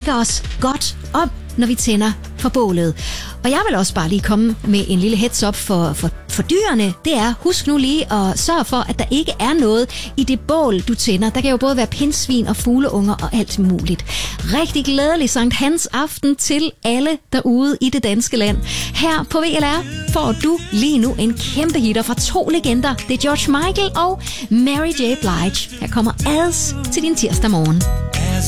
drikker os godt om, når vi tænder for bålet. Og jeg vil også bare lige komme med en lille heads up for dyrene. Det er, husk nu lige at sørge for, at der ikke er noget i det bål, du tænder. Der kan jo både være pindsvin og fugleunger og alt muligt. Rigtig glædelig Sankt Hans aften til alle derude i det danske land. Her på VLR får du lige nu en kæmpe hitter fra 2 legender. Det er George Michael og Mary J. Blige. Her kommer Alice til din tirsdag morgen.